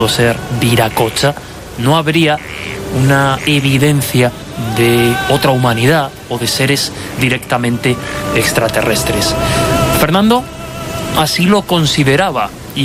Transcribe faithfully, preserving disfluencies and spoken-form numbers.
ser Viracocha, no habría una evidencia de otra humanidad o de seres directamente extraterrestres. Fernando así lo consideraba